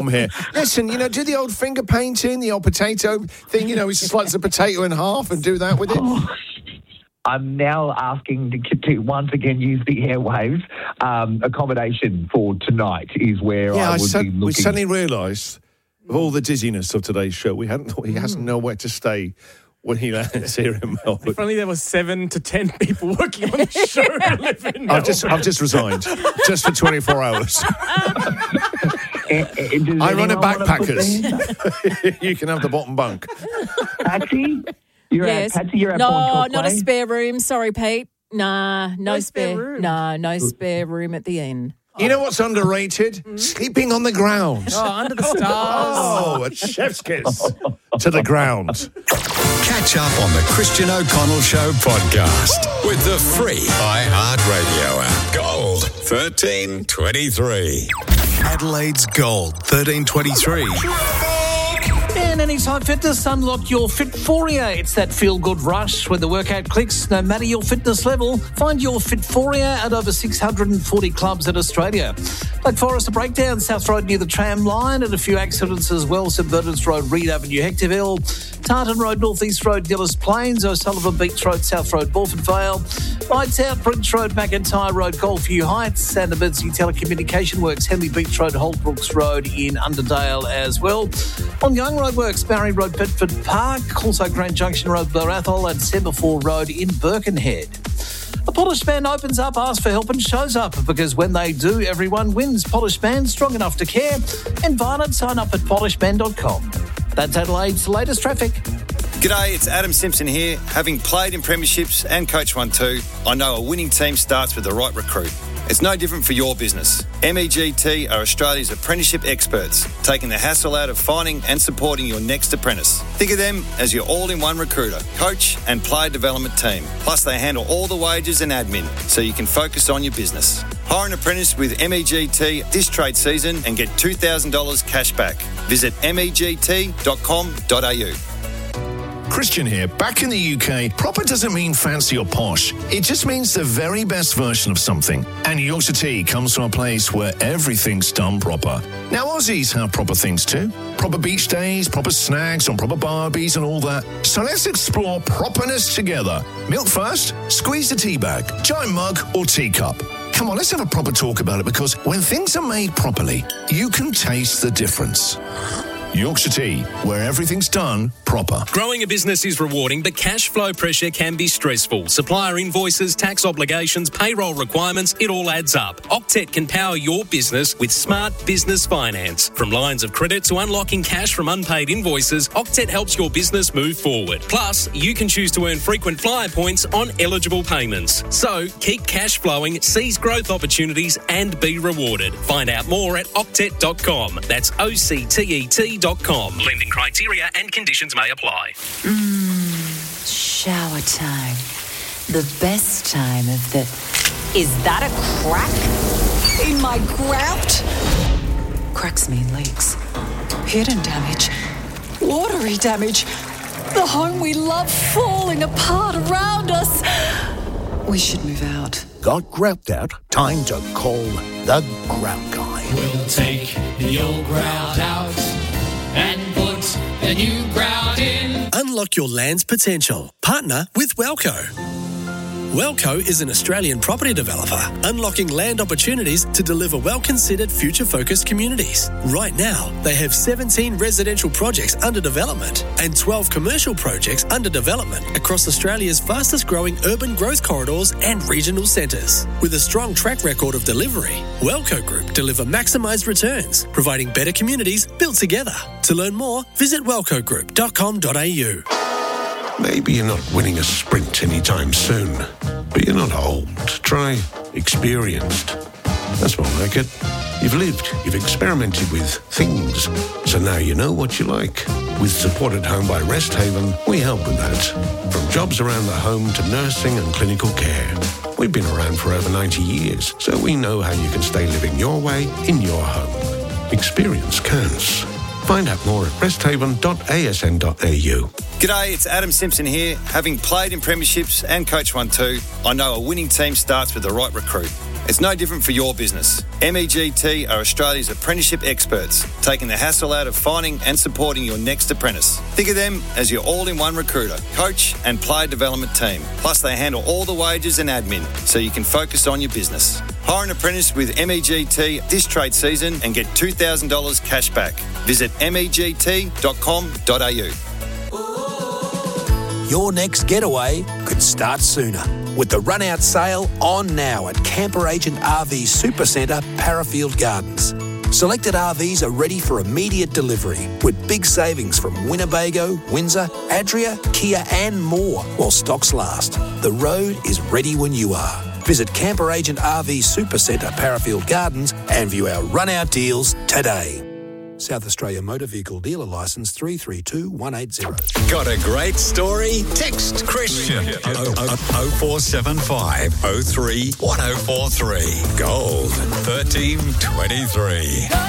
I'm here. Listen, do the old finger painting, the old potato thing. He slices a potato in half and do that with it. I'm now asking to once again use the airwaves. Accommodation for tonight is where I would be looking. We suddenly realised, of all the dizziness of today's show, he hasn't nowhere to stay when he lands here in Melbourne. If only there were 7 to 10 people working on the show who live in Melbourne. I've just resigned, just for 24 hours. I run a backpackers. You can have the bottom bunk. Patsy? You're at Point No, not a spare room. Sorry, Pete. Nah, no spare room. No spare room at the inn. You know what's underrated? Sleeping on the ground. Oh, under the stars. Oh, a chef's kiss to the ground. Catch up on the Christian O'Connell Show podcast with the free iHeartRadio app. Gold 1323. Adelaide's Gold 1323. And Anytime Fitness, unlock your Fitforia. It's that feel-good rush when the workout clicks, no matter your fitness level. Find your Fitforia at over 640 clubs in Australia. Black Forest, a breakdown, South Road near the tram line, and a few accidents as well. St Bernard's Road, Reed Avenue, Hectorville, Tartan Road, North East Road, Gillis Plains, O'Sullivan Beach Road, South Road, Borford Vale, Lights Out, Prince Road, McIntyre Road, Goldview Heights, and Emergency Telecommunication Works, Henley Beach Road, Holtbrooks Road in Underdale as well. Ongoing roadworks, Barry Road, Bedford Park, also Grand Junction Road, Blair Athol, and Semaphore Road in Birkenhead. A Polished Man opens up, asks for help and shows up, because when they do, everyone wins. Polished Man, strong enough to care. And violent, sign up at polishedman.com. That's Adelaide's latest traffic. G'day, it's Adam Simpson here. Having played in premierships and coached one too, I know a winning team starts with the right recruit. It's no different for your business. MEGT are Australia's apprenticeship experts, taking the hassle out of finding and supporting your next apprentice. Think of them as your all-in-one recruiter, coach and player development team. Plus, they handle all the wages and admin, so you can focus on your business. Hire an apprentice with MEGT this trade season and get $2,000 cash back. Visit MEGT.com.au. Christian here. Back in the UK, proper doesn't mean fancy or posh. It just means the very best version of something. And Yorkshire Tea comes from a place where everything's done proper. Now, Aussies have proper things too. Proper beach days, proper snacks on proper barbies and all that. So let's explore properness together. Milk first, squeeze the tea bag, giant mug or teacup. Come on, let's have a proper talk about it, because when things are made properly, you can taste the difference. Yorkshire Tea, where everything's done proper. Growing a business is rewarding, but cash flow pressure can be stressful. Supplier invoices, tax obligations, payroll requirements, it all adds up. Octet can power your business with smart business finance. From lines of credit to unlocking cash from unpaid invoices, Octet helps your business move forward. Plus, you can choose to earn frequent flyer points on eligible payments. So, keep cash flowing, seize growth opportunities and be rewarded. Find out more at octet.com. That's OCTET.com. Lending criteria and conditions may apply. Shower time. The best time of the... Is that a crack in my grout? Cracks mean leaks. Hidden damage. Watery damage. The home we love falling apart around us. We should move out. Got grout out? Time to call the Grout Guy. We'll take the old grout out and put the new grout in. Unlock your land's potential. Partner with Welco. Welco is an Australian property developer unlocking land opportunities to deliver well-considered future-focused communities. Right now, they have 17 residential projects under development and 12 commercial projects under development across Australia's fastest-growing urban growth corridors and regional centres. With a strong track record of delivery, Welco Group deliver maximised returns, providing better communities built together. To learn more, visit welcogroup.com.au. Maybe you're not winning a sprint anytime soon, but you're not old. Try experienced. That's more like it. You've lived, you've experimented with things, so now you know what you like. With Support at Home by Rest Haven, we help with that. From jobs around the home to nursing and clinical care. We've been around for over 90 years, so we know how you can stay living your way in your home. Experience counts. Find out more at resthaven.asn.au. G'day, it's Adam Simpson here. Having played in premierships and coached one too, I know a winning team starts with the right recruit. It's no different for your business. MEGT are Australia's apprenticeship experts, taking the hassle out of finding and supporting your next apprentice. Think of them as your all-in-one recruiter, coach and player development team. Plus, they handle all the wages and admin, so you can focus on your business. Hire an apprentice with MEGT this trade season and get $2,000 cash back. Visit MEGT.com.au. Your next getaway could start sooner with the run-out sale on now at Camper Agent RV Supercentre, Parafield Gardens. Selected RVs are ready for immediate delivery with big savings from Winnebago, Windsor, Adria, Kia and more while stocks last. The road is ready when you are. Visit Camper Agent RV Supercentre, Parafield Gardens and view our run-out deals today. South Australia Motor Vehicle Dealer Licence 332180. Got a great story? Text Christian 0475 03 1043. Gold 1323.